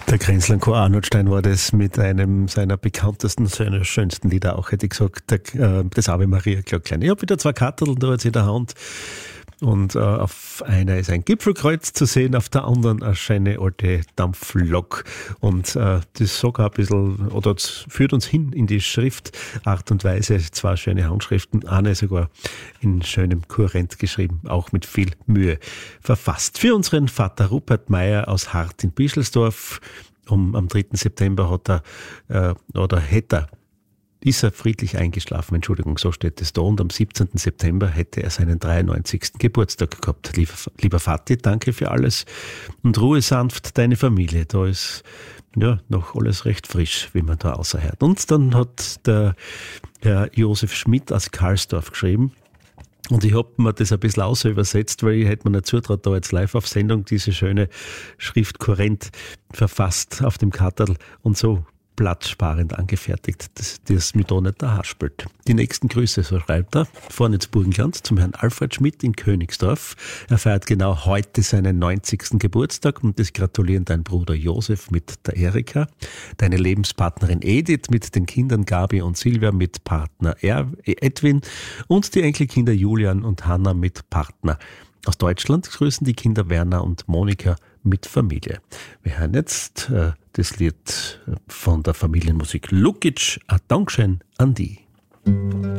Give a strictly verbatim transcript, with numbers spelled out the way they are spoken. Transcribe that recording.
Der Grenzler Chor Arnoldstein war das mit einem seiner bekanntesten, seiner schönsten Lieder auch, hätte ich gesagt, der, äh, das Ave Maria Glöcklein. Ich habe wieder zwei Karteln da jetzt in der Hand und äh, auf einer ist ein Gipfelkreuz zu sehen, auf der anderen eine schöne alte Dampflok und äh, das sagt auch ein bisschen, oder das führt uns hin in die Schriftart und Weise, zwei schöne Handschriften, eine sogar in schönem Kurrent geschrieben, auch mit viel Mühe verfasst. Für unseren Vater Rupert Meier aus Hart in Bischelsdorf, um, am dritten September hat er, äh, oder hätte er, ist er friedlich eingeschlafen, Entschuldigung, so steht es da. Und am siebzehnten September hätte er seinen dreiundneunzigsten Geburtstag gehabt. Lieber, lieber Vati, danke für alles und ruhe sanft deine Familie. Da ist ja noch alles recht frisch, wie man da außerhört. Und dann hat der Herr Josef Schmidt aus Karlsdorf geschrieben. Und ich habe mir das ein bisschen außer übersetzt, weil ich hätte mir nicht zutraut, da jetzt live auf Sendung diese schöne Schrift Kurrent verfasst auf dem Kartel und so platzsparend angefertigt, dass das mit da nicht da haspelt. Die nächsten Grüße, so schreibt er, vorne ins Burgenland zum Herrn Alfred Schmidt in Königsdorf. Er feiert genau heute seinen neunzigsten Geburtstag und das gratulieren dein Bruder Josef mit der Erika, deine Lebenspartnerin Edith mit den Kindern Gabi und Silvia mit Partner Edwin und die Enkelkinder Julian und Hanna mit Partner. Aus Deutschland grüßen die Kinder Werner und Monika mit Familie. Wir hören jetzt äh, das Lied von der Familienmusik Lukic, ein Dankeschön an die.